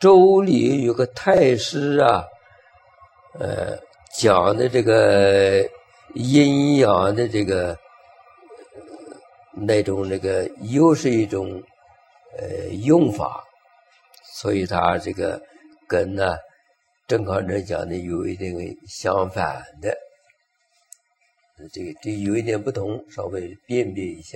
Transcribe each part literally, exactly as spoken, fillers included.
周礼有个太师啊，呃，讲的这个阴阳的这个那种那个又是一种呃用法，所以他这个跟呢郑康人讲的有一点相反的，这个这有一点不同，稍微辨别一下。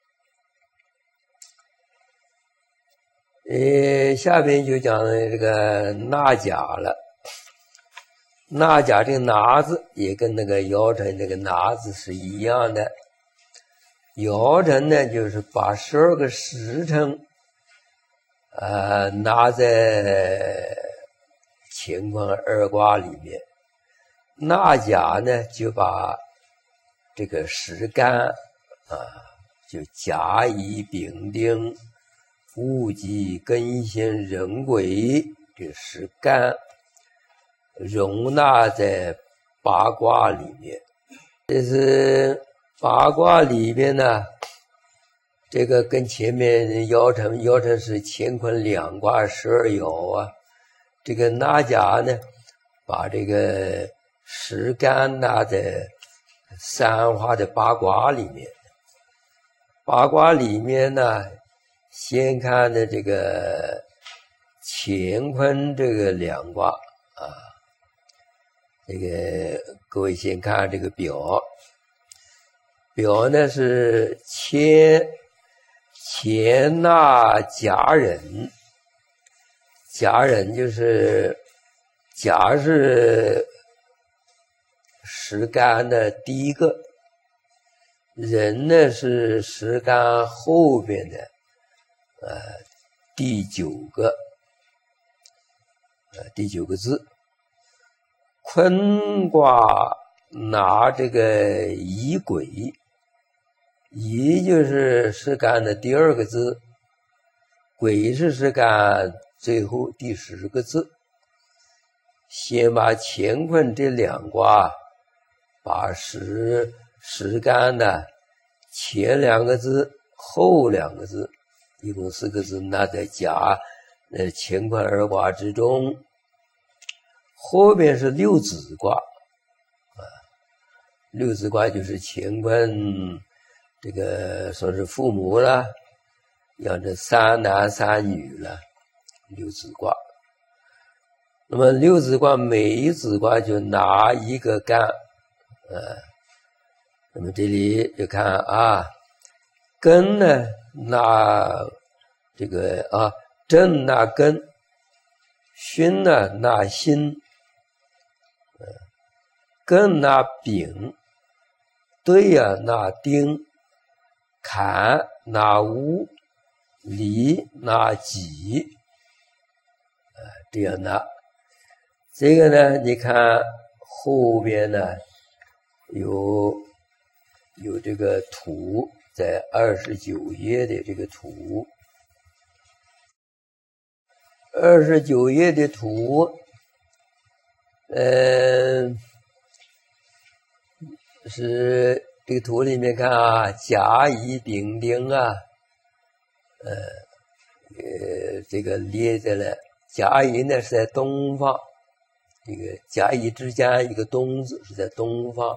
呃，下边就讲这个纳甲了。纳甲这个拿字也跟那个尧臣那个拿字是一样的。尧臣呢，就是把十二个时辰，呃，拿在乾坤二卦里面。纳甲呢，就把这个时干啊，就甲乙丙丁戊己庚辛壬癸这十干容纳在八卦里面。这是八卦里边呢，这个跟前面尧臣尧臣是乾坤两卦十二爻啊，这个纳甲呢，把这个十干纳在三化的八卦里面。八卦里面呢，先看的这个乾坤这个两卦啊，这个各位先看这个表，表呢是乾乾纳甲壬，甲壬就是甲是十干的第一个，壬呢是十干后边的呃，第九个，呃，第九个字。坤卦拿这个乙癸，乙就是十干的第二个字，癸是十干最后第十个字。先把乾坤这两卦，把十十干的前两个字，后两个字。一共四个字，那在甲呃乾坤二卦之中，后边是六子卦啊，六子卦就是乾坤这个说是父母了，养着三男三女了，六子卦。那么六子卦每一子卦就拿一个干，呃，那么这里就看啊，庚呢纳这个啊，震纳庚，巽呢纳辛，呃，艮纳丙，兑啊纳丁，坎纳戊，离纳己，呃，这样纳。这个呢，你看后边呢有有这个图。在二十九页的这个图，二十九页的图，嗯、呃，是这个图里面看啊，甲乙丙丁啊，呃呃，这个列在了甲乙呢是在东方，这个甲乙之间一个东字是在东方。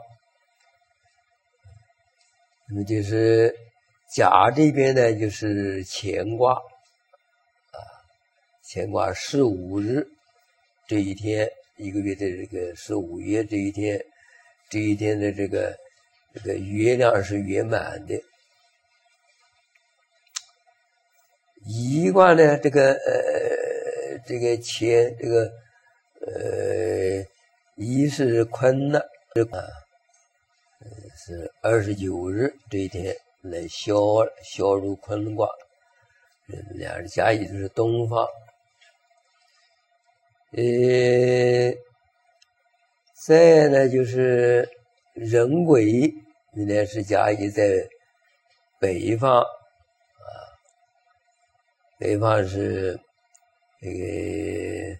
那么就是甲这边呢，就是乾卦啊，乾卦十五日这一天，一个月的这个十五夜这一天，这一天的这个这个月亮是圆满的。乙卦呢，这个呃这个乾这个呃乙是坤呢，啊。是二十九日这一天来消消入坤卦，两人甲乙都是东方。呃，再呢就是壬癸，那呢是甲乙在北方啊，北方是这个，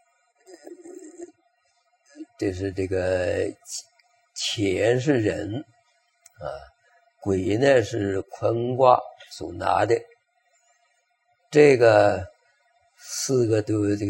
这是这个。乾是人啊，癸呢是坤卦所拿的，这个四个都有这个